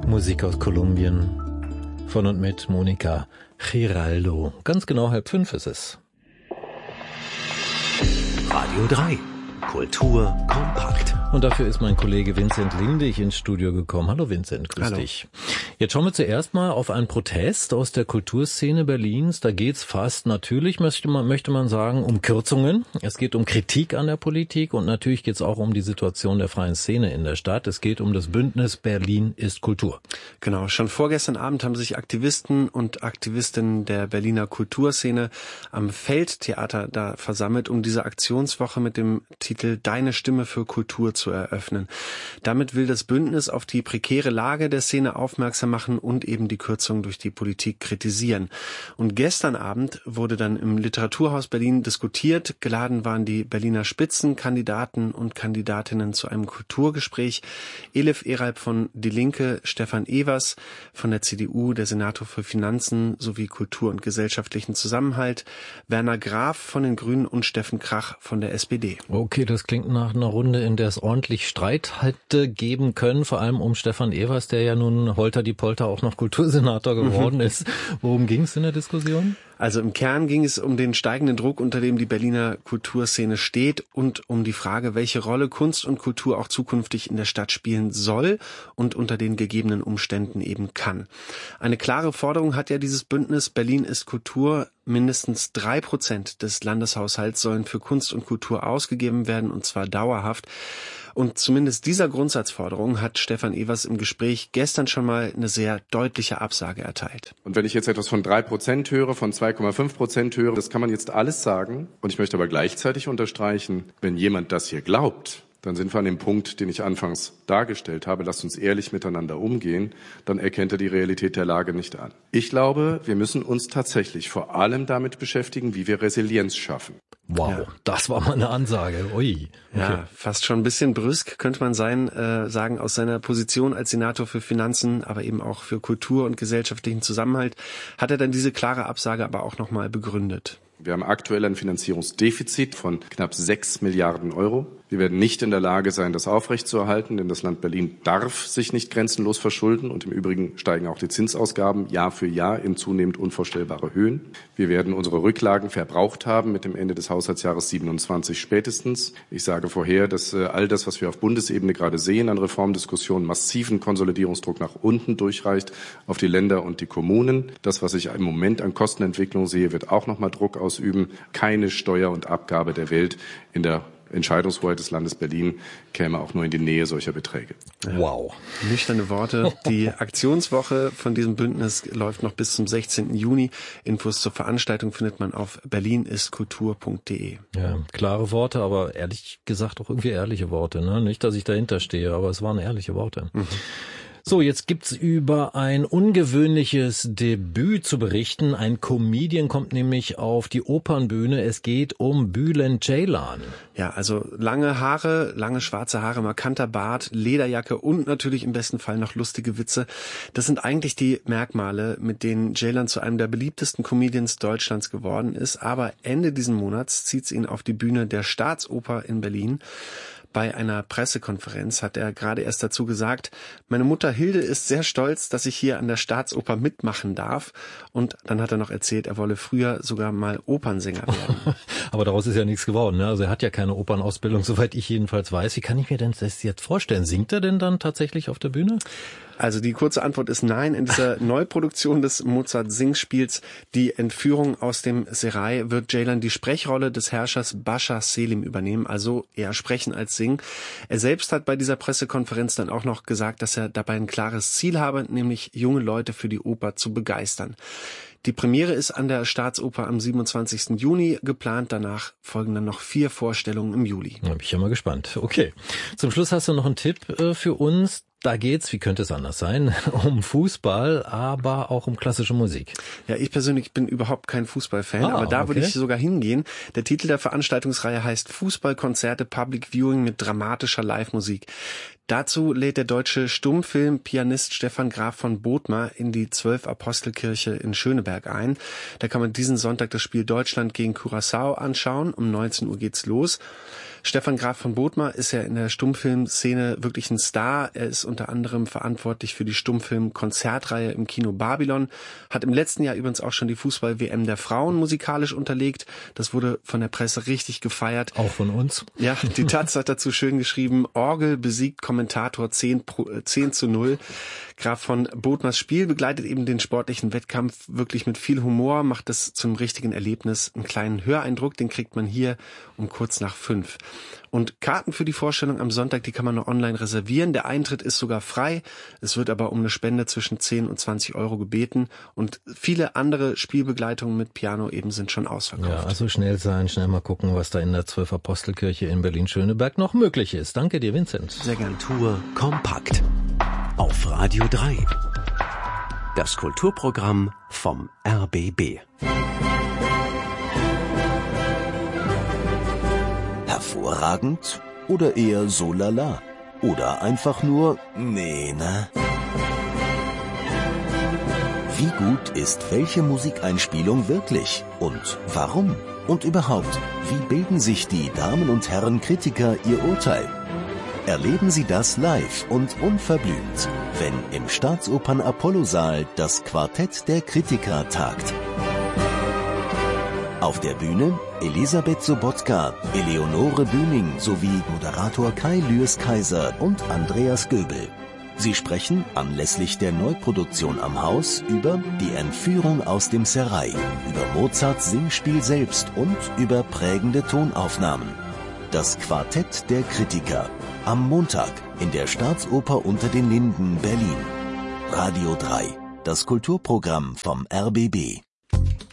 Musik aus Kolumbien. Von und mit Monica Giraldo. Ganz genau 4:30 ist es. Radio 3. Kultur kompakt. Und dafür ist mein Kollege Vincent Lindig ins Studio gekommen. Hallo Vincent, grüß dich. Jetzt schauen wir zuerst mal auf einen Protest aus der Kulturszene Berlins. Da geht's fast natürlich, möchte man sagen, um Kürzungen. Es geht um Kritik an der Politik und natürlich geht's auch um die Situation der freien Szene in der Stadt. Es geht um das Bündnis Berlin ist Kultur. Genau, schon vorgestern Abend haben sich Aktivisten und Aktivistinnen der Berliner Kulturszene am Feldtheater da versammelt, um diese Aktionswoche mit dem Titel Deine Stimme für Kultur zu eröffnen. Damit will das Bündnis auf die prekäre Lage der Szene aufmerksam machen und eben die Kürzungen durch die Politik kritisieren. Und gestern Abend wurde dann im Literaturhaus Berlin diskutiert. Geladen waren die Berliner Spitzenkandidaten und Kandidatinnen zu einem Kulturgespräch. Elif Eralb von Die Linke, Stefan Evers von der CDU, der Senator für Finanzen sowie Kultur und gesellschaftlichen Zusammenhalt, Werner Graf von den Grünen und Steffen Krach von der SPD. Okay, das klingt nach einer Runde, in der es ordentlich Streit hätte geben können, vor allem um Stefan Evers, der ja nun holter die Polter auch noch Kultursenator geworden ist. Worum ging es in der Diskussion? Also im Kern ging es um den steigenden Druck, unter dem die Berliner Kulturszene steht und um die Frage, welche Rolle Kunst und Kultur auch zukünftig in der Stadt spielen soll und unter den gegebenen Umständen eben kann. Eine klare Forderung hat ja dieses Bündnis Berlin ist Kultur. Mindestens 3% des Landeshaushalts sollen für Kunst und Kultur ausgegeben werden, und zwar dauerhaft. Und zumindest dieser Grundsatzforderung hat Stefan Evers im Gespräch gestern schon mal eine sehr deutliche Absage erteilt. Und wenn ich jetzt etwas von 3% höre, von 2,5% höre, das kann man jetzt alles sagen. Und ich möchte aber gleichzeitig unterstreichen, wenn jemand das hier glaubt, dann sind wir an dem Punkt, den ich anfangs dargestellt habe. Lasst uns ehrlich miteinander umgehen. Dann erkennt er die Realität der Lage nicht an. Ich glaube, wir müssen uns tatsächlich vor allem damit beschäftigen, wie wir Resilienz schaffen. Wow, ja. Das war mal eine Ansage. Ui. Okay. Ja, fast schon ein bisschen brüsk, könnte man sagen, aus seiner Position als Senator für Finanzen, aber eben auch für Kultur und gesellschaftlichen Zusammenhalt, hat er dann diese klare Absage aber auch nochmal begründet. Wir haben aktuell ein Finanzierungsdefizit von knapp 6 Milliarden Euro. Wir werden nicht in der Lage sein, das aufrechtzuerhalten, denn das Land Berlin darf sich nicht grenzenlos verschulden. Und im Übrigen steigen auch die Zinsausgaben Jahr für Jahr in zunehmend unvorstellbare Höhen. Wir werden unsere Rücklagen verbraucht haben mit dem Ende des Haushaltsjahres 27 spätestens. Ich sage vorher, dass all das, was wir auf Bundesebene gerade sehen an Reformdiskussionen, massiven Konsolidierungsdruck nach unten durchreicht auf die Länder und die Kommunen. Das, was ich im Moment an Kostenentwicklung sehe, wird auch nochmal Druck ausüben. Keine Steuer und Abgabe der Welt in der Entscheidungshoheit des Landes Berlin käme auch nur in die Nähe solcher Beträge. Wow. Nüchterne Worte. Die Aktionswoche von diesem Bündnis läuft noch bis zum 16. Juni. Infos zur Veranstaltung findet man auf berlinistkultur.de. Ja, klare Worte, aber ehrlich gesagt auch irgendwie ehrliche Worte. Ne? Nicht, dass ich dahinter stehe, aber es waren ehrliche Worte. Mhm. So, jetzt gibt's über ein ungewöhnliches Debüt zu berichten. Ein Comedian kommt nämlich auf die Opernbühne. Es geht um Bülent Ceylan. Ja, also lange Haare, lange schwarze Haare, markanter Bart, Lederjacke und natürlich im besten Fall noch lustige Witze. Das sind eigentlich die Merkmale, mit denen Ceylan zu einem der beliebtesten Comedians Deutschlands geworden ist. Aber Ende diesen Monats zieht's ihn auf die Bühne der Staatsoper in Berlin. Bei einer Pressekonferenz hat er gerade erst dazu gesagt, meine Mutter Hilde ist sehr stolz, dass ich hier an der Staatsoper mitmachen darf. Und dann hat er noch erzählt, er wolle früher sogar mal Opernsänger werden. Aber daraus ist ja nichts geworden, ne? Also er hat ja keine Opernausbildung, soweit ich jedenfalls weiß. Wie kann ich mir denn das jetzt vorstellen? Singt er denn dann tatsächlich auf der Bühne? Also die kurze Antwort ist nein. In dieser Neuproduktion des Mozart-Singspiels Die Entführung aus dem Serail wird Ceylan die Sprechrolle des Herrschers Bascha Selim übernehmen, also eher sprechen als singen. Er selbst hat bei dieser Pressekonferenz dann auch noch gesagt, dass er dabei ein klares Ziel habe, nämlich junge Leute für die Oper zu begeistern. Die Premiere ist an der Staatsoper am 27. Juni geplant. Danach folgen dann noch 4 Vorstellungen im Juli. Da bin ich ja mal gespannt. Okay. Zum Schluss hast du noch einen Tipp für uns. Da geht's, wie könnte es anders sein, um Fußball, aber auch um klassische Musik. Ja, ich persönlich bin überhaupt kein Fußballfan, aber da würde ich sogar hingehen. Der Titel der Veranstaltungsreihe heißt Fußballkonzerte Public Viewing mit dramatischer Live-Musik. Dazu lädt der deutsche Stummfilm-Pianist Stefan Graf von Bothmer in die 12-Apostelkirche in Schöneberg ein. Da kann man diesen Sonntag das Spiel Deutschland gegen Curaçao anschauen. Um 19 Uhr geht's los. Stefan Graf von Bothmer ist ja in der Stummfilmszene wirklich ein Star. Er ist unter anderem verantwortlich für die Stummfilm-Konzertreihe im Kino Babylon, hat im letzten Jahr übrigens auch schon die Fußball-WM der Frauen musikalisch unterlegt. Das wurde von der Presse richtig gefeiert. Auch von uns. Ja, die Taz hat dazu schön geschrieben, Orgel besiegt Kommentator 10:0. Graf von Bothmers Spiel begleitet eben den sportlichen Wettkampf wirklich mit viel Humor, macht es zum richtigen Erlebnis. Einen kleinen Höreindruck, den kriegt man hier um kurz nach 5. Und Karten für die Vorstellung am Sonntag, die kann man nur online reservieren. Der Eintritt ist sogar frei. Es wird aber um eine Spende zwischen 10 und 20 Euro gebeten. Und viele andere Spielbegleitungen mit Piano eben sind schon ausverkauft. Ja, also schnell sein, schnell mal gucken, was da in der 12-Apostelkirche in Berlin-Schöneberg noch möglich ist. Danke dir, Vincent. Sehr gern. Kultur kompakt. Auf Radio 3. Das Kulturprogramm vom RBB. Hervorragend oder eher so lala? Oder einfach nur nee, ne? Wie gut ist welche Musikeinspielung wirklich? Und warum? Und überhaupt, wie bilden sich die Damen und Herren Kritiker ihr Urteil? Erleben Sie das live und unverblümt, wenn im Staatsopern Apollo-Saal das Quartett der Kritiker tagt. Auf der Bühne Elisabeth Sobotka, Eleonore Bühning sowie Moderator Kai Lüers-Kaiser und Andreas Göbel. Sie sprechen anlässlich der Neuproduktion am Haus über die Entführung aus dem Serail, über Mozarts Singspiel selbst und über prägende Tonaufnahmen. Das Quartett der Kritiker. Am Montag in der Staatsoper unter den Linden, Berlin. Radio 3. Das Kulturprogramm vom RBB.